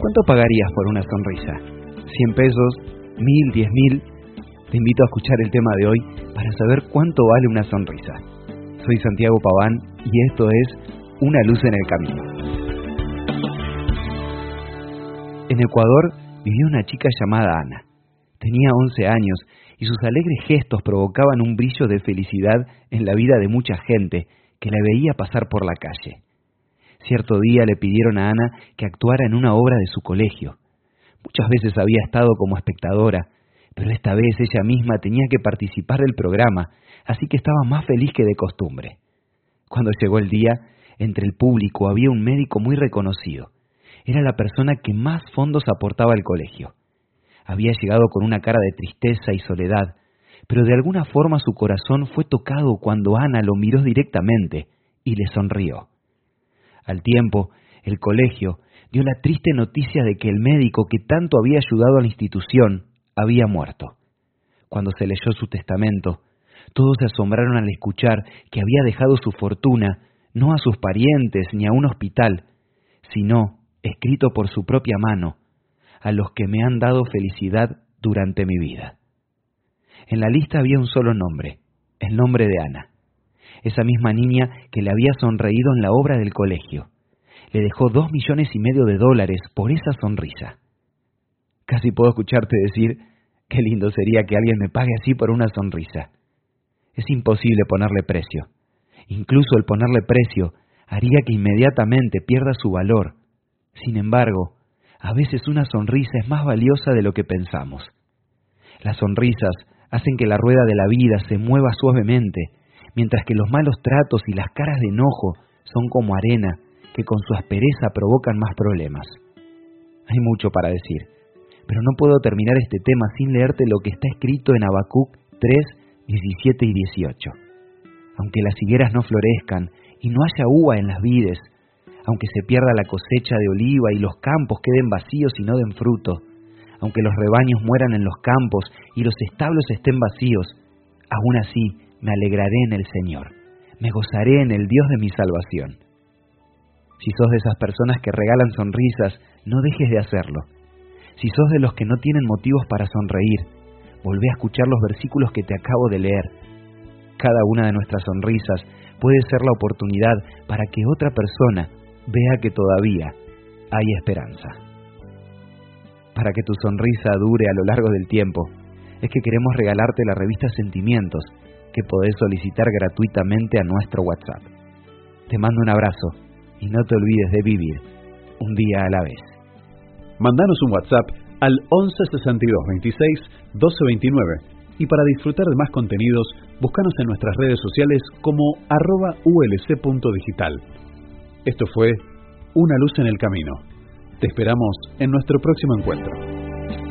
¿Cuánto pagarías por una sonrisa? ¿100 pesos? ¿1000? ¿10.000? Te invito a escuchar el tema de hoy para saber cuánto vale una sonrisa. Soy Santiago Paván y esto es Una luz en el camino. En Ecuador vivía una chica llamada Ana. Tenía 11 años y sus alegres gestos provocaban un brillo de felicidad en la vida de mucha gente que la veía pasar por la calle. Cierto día le pidieron a Ana que actuara en una obra de su colegio. Muchas veces había estado como espectadora, pero esta vez ella misma tenía que participar del programa, así que estaba más feliz que de costumbre. Cuando llegó el día, entre el público había un médico muy reconocido. Era la persona que más fondos aportaba al colegio. Había llegado con una cara de tristeza y soledad, pero de alguna forma su corazón fue tocado cuando Ana lo miró directamente y le sonrió. Al tiempo, el colegio dio la triste noticia de que el médico que tanto había ayudado a la institución había muerto. Cuando se leyó su testamento, todos se asombraron al escuchar que había dejado su fortuna no a sus parientes ni a un hospital, sino, escrito por su propia mano, a los que me han dado felicidad durante mi vida. En la lista había un solo nombre, el nombre de Ana. Esa misma niña que le había sonreído en la obra del colegio. Le dejó $2,5 millones por esa sonrisa. Casi puedo escucharte decir, qué lindo sería que alguien me pague así por una sonrisa. Es imposible ponerle precio. Incluso el ponerle precio haría que inmediatamente pierda su valor. Sin embargo, a veces una sonrisa es más valiosa de lo que pensamos. Las sonrisas hacen que la rueda de la vida se mueva suavemente, mientras que los malos tratos y las caras de enojo son como arena que con su aspereza provocan más problemas. Hay mucho para decir, pero no puedo terminar este tema sin leerte lo que está escrito en Habacuc 3, 17 y 18. Aunque las higueras no florezcan y no haya uva en las vides, aunque se pierda la cosecha de oliva y los campos queden vacíos y no den fruto, aunque los rebaños mueran en los campos y los establos estén vacíos, aún así me alegraré en el Señor, me gozaré en el Dios de mi salvación. Si sos de esas personas que regalan sonrisas, no dejes de hacerlo. Si sos de los que no tienen motivos para sonreír, volvé a escuchar los versículos que te acabo de leer. Cada una de nuestras sonrisas puede ser la oportunidad para que otra persona vea que todavía hay esperanza. Para que tu sonrisa dure a lo largo del tiempo, es que queremos regalarte la revista Sentimientos, que podés solicitar gratuitamente a nuestro WhatsApp. Te mando un abrazo y no te olvides de vivir un día a la vez. Mandanos un WhatsApp al 11 62 26 12 29 y para disfrutar de más contenidos, búscanos en nuestras redes sociales como @ulc.digital. Esto fue Una luz en el camino. Te esperamos en nuestro próximo encuentro.